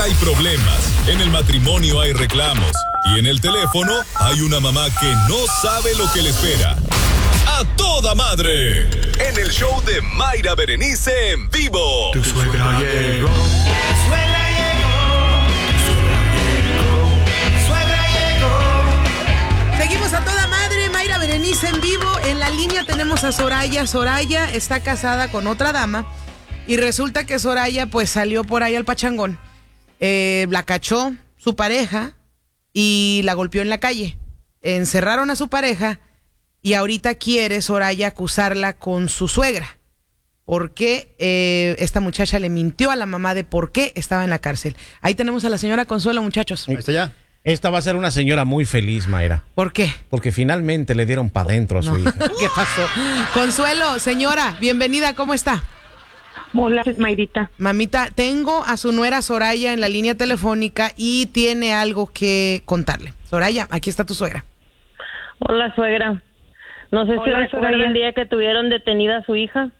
Hay problemas, en el matrimonio hay reclamos y en el teléfono hay una mamá que no sabe lo que le espera. ¡A toda madre! En el show de Mayra Berenice en vivo. Tu suegra llegó. Seguimos a toda madre, Mayra Berenice en vivo. En la línea tenemos a Soraya. Soraya está casada con otra dama y resulta que Soraya pues salió por ahí al pachangón. La cachó su pareja y la golpeó en la calle. Encerraron a su pareja y ahorita quiere Soraya acusarla con su suegra. Porque esta muchacha le mintió a la mamá de por qué estaba en la cárcel. Ahí tenemos a la señora Consuelo, muchachos. Ahí está ya. Esta va a ser una señora muy feliz, Mayra. ¿Por qué? Porque finalmente le dieron para adentro a su hija. ¿Qué pasó? Consuelo, señora, bienvenida, ¿cómo está? Hola, Mayrita. Mamita, tengo a su nuera Soraya en la línea telefónica y tiene algo que contarle. Soraya, aquí está tu suegra. Hola, suegra. No sé si recuerda el día que tuvieron detenida a su hija.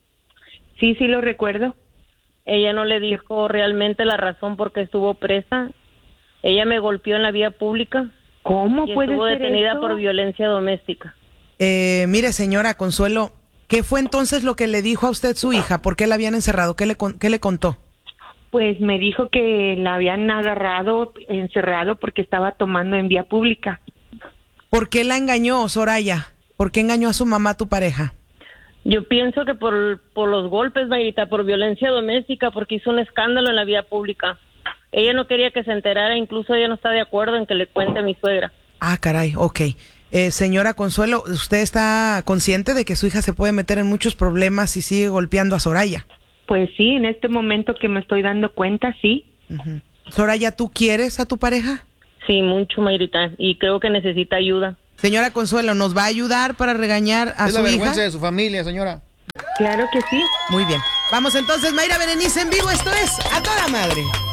Sí, lo recuerdo. Ella no le dijo realmente la razón por qué estuvo presa. Ella me golpeó en la vía pública. ¿Cómo puede ser estuvo detenida eso? por violencia doméstica. Mire, señora Consuelo, ¿qué fue entonces lo que le dijo a usted su hija? ¿Por qué la habían encerrado? ¿Qué le contó? Pues me dijo que la habían agarrado, encerrado porque estaba tomando en vía pública. ¿Por qué la engañó, Soraya? ¿Por qué engañó a su mamá, tu pareja? Yo pienso que por los golpes, Mayrita, por violencia doméstica, porque hizo un escándalo en la vía pública. Ella no quería que se enterara, incluso ella no está de acuerdo en que le cuente a mi suegra. Ah, caray, ok. Señora Consuelo, ¿usted está consciente de que su hija se puede meter en muchos problemas si sigue golpeando a Soraya? Pues sí, en este momento que me estoy dando cuenta, sí. Uh-huh. Soraya, ¿tú quieres a tu pareja? Sí, mucho, Mayrita, y creo que necesita ayuda. Señora Consuelo, ¿nos va a ayudar para regañar a su hija? Es la vergüenza de su familia, señora. Claro que sí. Muy bien. Vamos entonces, Mayra Berenice en vivo, esto es A Toda Madre.